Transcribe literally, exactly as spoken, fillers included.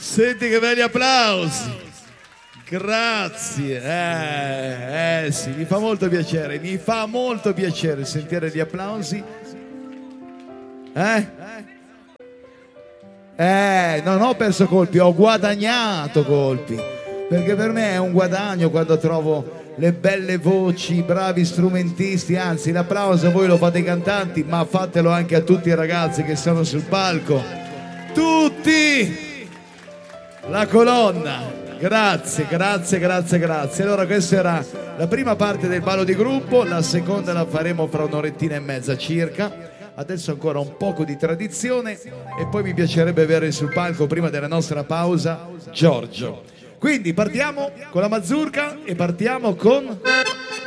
Senti che belli applausi. Grazie. Eh, eh sì, mi fa molto piacere, mi fa molto piacere sentire gli applausi. Eh? Eh, non ho perso colpi, ho guadagnato colpi. Perché per me è un guadagno quando trovo le belle voci, i bravi strumentisti. Anzi, l'applauso voi lo fate ai cantanti, ma fatelo anche a tutti i ragazzi che sono sul palco. Tutti! La colonna. Grazie, grazie, grazie, grazie. Allora questa era la prima parte del ballo di gruppo, la seconda la faremo fra un'orettina e mezza circa. Adesso ancora un poco di tradizione e poi mi piacerebbe avere sul palco, prima della nostra pausa, Giorgio. Quindi partiamo con la mazurka e partiamo con...